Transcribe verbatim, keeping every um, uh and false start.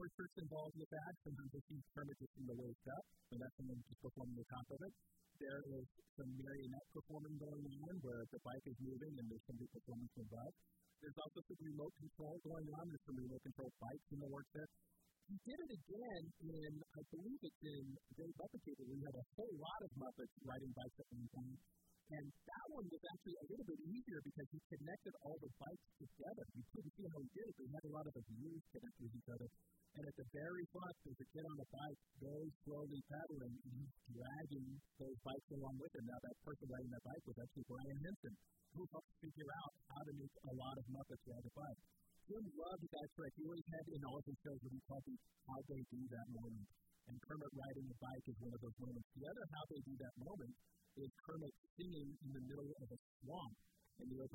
tricks involved with that. Sometimes they see Kermit just from the waist up, and that's someone just performing on top of it. There is some marionette performing going on where the bike is moving and there's somebody performing from above. There's also some remote control going on. There's some remote control bikes in the work set. He did it again in, I believe it's in Great Muppet Theater, where we had a whole lot of Muppets riding bikes at one time. And that one was actually a little bit easier because he connected all the bikes together. You couldn't see how he did it, but he had a lot of his wheels connected with each other. And at the very front, there's a kid on the bike, very slowly pedaling, and he's dragging those bikes along with him. Now, that person riding that bike was actually Brian Henson, who helped figure out how to make a lot of Muppets ride a bike. Jim loved that trick. He always had in all his shows what he called the how they do that moment. And Kermit riding a bike is one of those moments. The other how they do that moment is Kermit singing in the middle of a swamp in the opening